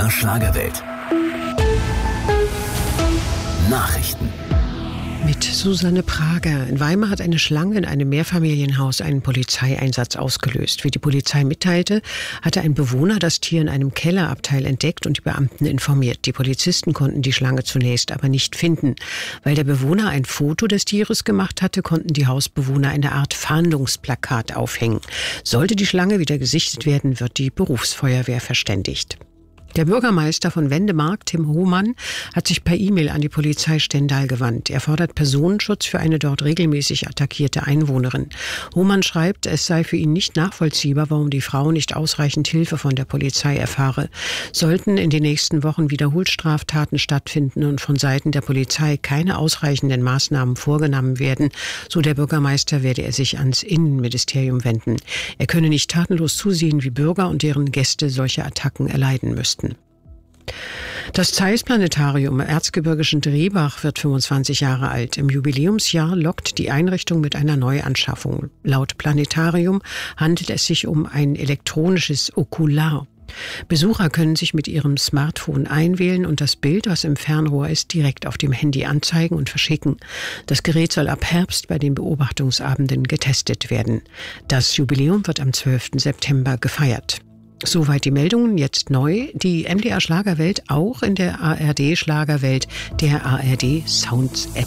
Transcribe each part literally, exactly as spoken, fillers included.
R Schlagerwelt. Nachrichten. Mit Susanne Prager. In Weimar hat eine Schlange in einem Mehrfamilienhaus einen Polizeieinsatz ausgelöst. Wie die Polizei mitteilte, hatte ein Bewohner das Tier in einem Kellerabteil entdeckt und die Beamten informiert. Die Polizisten konnten die Schlange zunächst aber nicht finden. Weil der Bewohner ein Foto des Tieres gemacht hatte, konnten die Hausbewohner eine Art Fahndungsplakat aufhängen. Sollte die Schlange wieder gesichtet werden, wird die Berufsfeuerwehr verständigt. Der Bürgermeister von Wendemark, Tim Hohmann, hat sich per E-Mail an die Polizei Stendal gewandt. Er fordert Personenschutz für eine dort regelmäßig attackierte Einwohnerin. Hohmann schreibt, es sei für ihn nicht nachvollziehbar, warum die Frau nicht ausreichend Hilfe von der Polizei erfahre. Sollten in den nächsten Wochen wiederholt Straftaten stattfinden und von Seiten der Polizei keine ausreichenden Maßnahmen vorgenommen werden, so der Bürgermeister, werde er sich ans Innenministerium wenden. Er könne nicht tatenlos zusehen, wie Bürger und deren Gäste solche Attacken erleiden müssten. Das Zeiss-Planetarium im erzgebirgischen Drehbach wird fünfundzwanzig Jahre alt. Im Jubiläumsjahr lockt die Einrichtung mit einer Neuanschaffung. Laut Planetarium handelt es sich um ein elektronisches Okular. Besucher können sich mit ihrem Smartphone einwählen und das Bild, was im Fernrohr ist, direkt auf dem Handy anzeigen und verschicken. Das Gerät soll ab Herbst bei den Beobachtungsabenden getestet werden. Das Jubiläum wird am zwölften September gefeiert. Soweit die Meldungen, jetzt neu, die M D R Schlagerwelt auch in der A R D Schlagerwelt, der A R D Sounds App.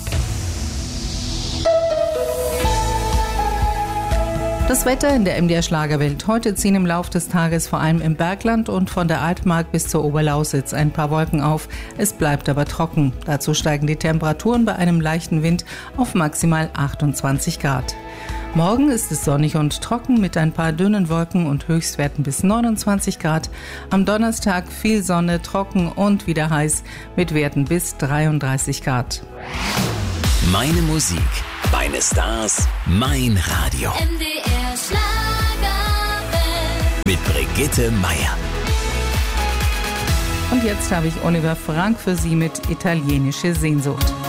Das Wetter in der M D R Schlagerwelt. Heute ziehen im Lauf des Tages vor allem im Bergland und von der Altmark bis zur Oberlausitz ein paar Wolken auf. Es bleibt aber trocken. Dazu steigen die Temperaturen bei einem leichten Wind auf maximal achtundzwanzig Grad. Morgen ist es sonnig und trocken mit ein paar dünnen Wolken und Höchstwerten bis neunundzwanzig Grad. Am Donnerstag viel Sonne, trocken und wieder heiß mit Werten bis dreiunddreißig Grad. Meine Musik, meine Stars, mein Radio. M D R Schlagerwelt. Mit Brigitte Meier. Und jetzt habe ich Oliver Frank für Sie mit Italienische Sehnsucht.